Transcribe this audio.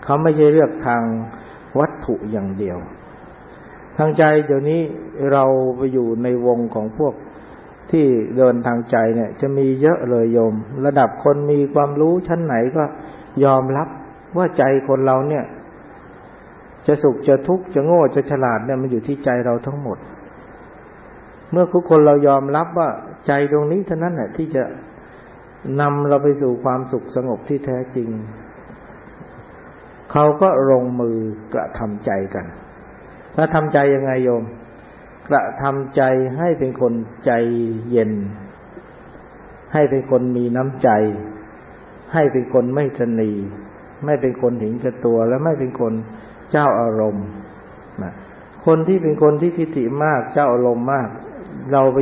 เขาไม่ใช่เลือกทางวัตถุอย่างเดียวทางใจเดี๋ยวนี้เราไปอยู่ในวงของพวกที่เดินทางใจเนี่ยจะมีเยอะเลยโยมระดับคนมีความรู้ชั้นไหนก็ยอมรับว่าใจคนเราเนี่ยจะสุขจะทุกข์จะโง่จะฉลาดเนี่ยมันอยู่ที่ใจเราทั้งหมดเมื่อทุกคนเรายอมรับว่าใจดวงนี้เท่านั้นแหละที่จะนำเราไปสู่ความสุขสงบที่แท้จริงเขาก็ลงมือกระทำใจกันแล้วทำใจยังไงโยมกระทำใจให้เป็นคนใจเย็นให้เป็นคนมีน้ำใจให้เป็นคนไม่ตนีไม่เป็นคนเห็นแก่ตัวและไม่เป็นคนเจ้าอารมณ์นะคนที่เป็นคนที่ทิฏฐิมากเจ้าอารมณ์มากเราไป